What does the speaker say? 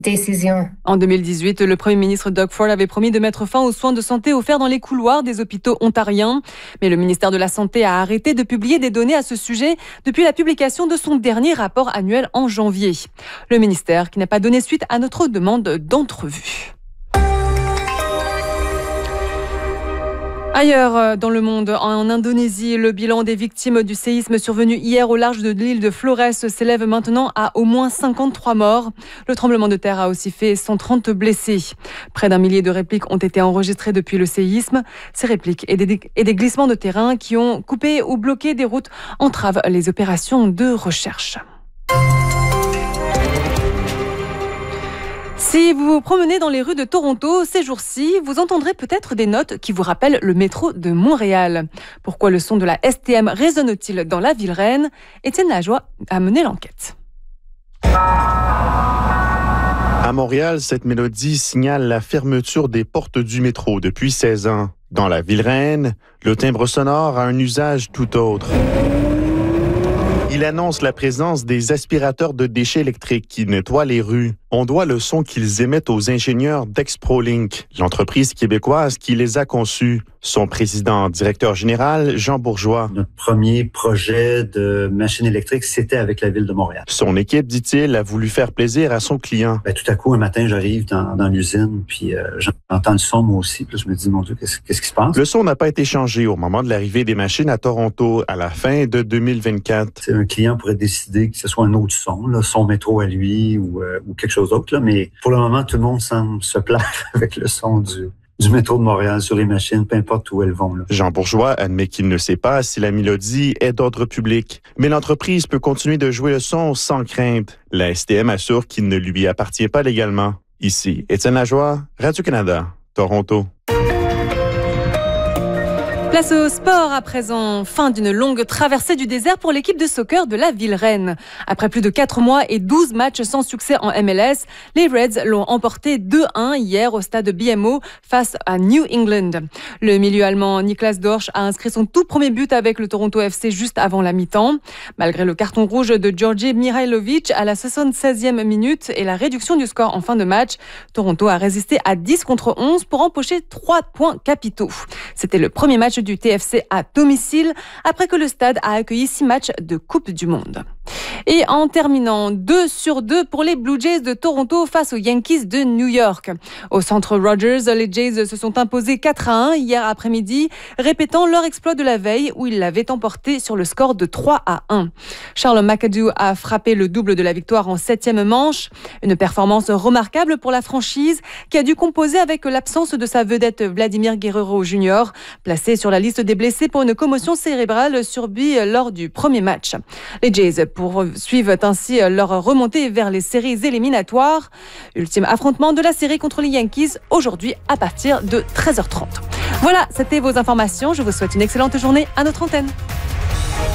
décision. En 2018, le Premier ministre Doug Ford avait promis de mettre fin aux soins de santé offerts dans les couloirs des hôpitaux ontariens. Mais le ministère de la Santé a arrêté de publier des données à ce sujet depuis la publication de son dernier rapport annuel en janvier. Le ministère qui n'a pas donné suite à notre demande d'entrevue. Ailleurs dans le monde, en Indonésie, le bilan des victimes du séisme survenu hier au large de l'île de Flores s'élève maintenant à au moins 53 morts. Le tremblement de terre a aussi fait 130 blessés. Près d'1 millier de répliques ont été enregistrées depuis le séisme. Ces répliques et des glissements de terrain qui ont coupé ou bloqué des routes entravent les opérations de recherche. Si vous vous promenez dans les rues de Toronto ces jours-ci, vous entendrez peut-être des notes qui vous rappellent le métro de Montréal. Pourquoi le son de la STM résonne-t-il dans la ville reine ? Étienne Lajoie a mené l'enquête. À Montréal, cette mélodie signale la fermeture des portes du métro depuis 16 ans. Dans la ville reine, le timbre sonore a un usage tout autre. Il annonce la présence des aspirateurs de déchets électriques qui nettoient les rues. On doit le son qu'ils émettent aux ingénieurs d'ExproLink, l'entreprise québécoise qui les a conçus. Son président, directeur général, Jean Bourgeois. Notre premier projet de machine électrique, c'était avec la Ville de Montréal. Son équipe, dit-il, a voulu faire plaisir à son client. Tout à coup, un matin, j'arrive dans l'usine, puis j'entends le son moi aussi. Puis là, je me dis, mon Dieu, qu'est-ce qui se passe? Le son n'a pas été changé au moment de l'arrivée des machines à Toronto à la fin de 2024. Un client pourrait décider que ce soit un autre son, là, son métro à lui ou quelque chose d'autre. Là, mais pour le moment, tout le monde semble se plaire avec le son du métro de Montréal sur les machines, peu importe où elles vont. Là. Jean Bourgeois admet qu'il ne sait pas si la mélodie est d'ordre public, mais l'entreprise peut continuer de jouer le son sans crainte. La STM assure qu'il ne lui appartient pas légalement. Ici, Étienne Lajoie, Radio-Canada, Toronto. Place au sport à présent. Fin d'une longue traversée du désert pour l'équipe de soccer de la ville reine. Après plus de 4 mois et 12 matchs sans succès en MLS, les Reds l'ont emporté 2-1 hier au stade BMO face à New England. Le milieu allemand Niklas Dorsch a inscrit son tout premier but avec le Toronto FC juste avant la mi-temps. Malgré le carton rouge de Georgi Mihailovic à la 76e minute et la réduction du score en fin de match, Toronto a résisté à 10 contre 11 pour empocher 3 points capitaux. C'était le premier match du TFC à domicile après que le stade a accueilli 6 matchs de Coupe du Monde. Et en terminant, 2-2 pour les Blue Jays de Toronto face aux Yankees de New York. Au centre Rogers, les Jays se sont imposés 4-1 hier après-midi, répétant leur exploit de la veille où ils l'avaient emporté sur le score de 3-1. Charles McAdoo a frappé le double de la victoire en 7e manche. Une performance remarquable pour la franchise qui a dû composer avec l'absence de sa vedette Vladimir Guerrero Jr., placé sur la liste des blessés pour une commotion cérébrale subie lors du premier match. Les Jays poursuivent ainsi leur remontée vers les séries éliminatoires. Ultime affrontement de la série contre les Yankees aujourd'hui à partir de 13h30. Voilà, c'était vos informations. Je vous souhaite une excellente journée à notre antenne.